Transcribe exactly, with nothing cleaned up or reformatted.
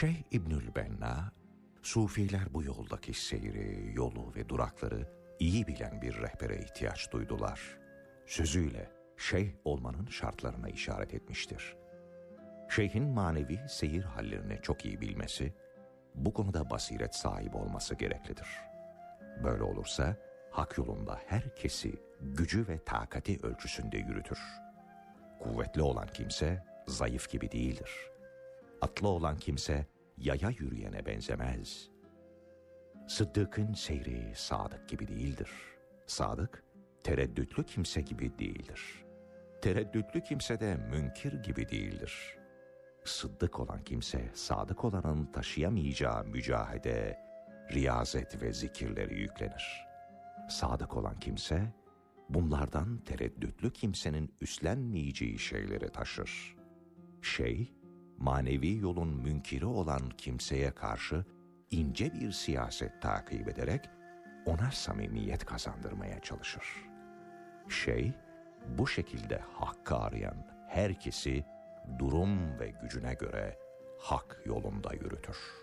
Şeyh İbnül Benna, Sufiler bu yoldaki seyri, yolu ve durakları iyi bilen bir rehbere ihtiyaç duydular. Sözüyle şeyh olmanın şartlarına işaret etmiştir. Şeyhin manevi seyir hallerini çok iyi bilmesi, bu konuda basiret sahibi olması gereklidir. Böyle olursa hak yolunda herkesi gücü ve takati ölçüsünde yürütür. Kuvvetli olan kimse zayıf gibi değildir. Atlı olan kimse yaya yürüyene benzemez. Sıddık'ın seyri sadık gibi değildir. Sadık, tereddütlü kimse gibi değildir. Tereddütlü kimse de münkir gibi değildir. Sıddık olan kimse, sadık olanın taşıyamayacağı mücahede, riyazet ve zikirleri yüklenir. Sadık olan kimse, bunlardan tereddütlü kimsenin üstlenmeyeceği şeyleri taşır. Şey, manevi yolun münkiri olan kimseye karşı ince bir siyaset takip ederek ona samimiyet kazandırmaya çalışır. Şey, bu şekilde hakkı arayan herkesi durum ve gücüne göre hak yolunda yürütür.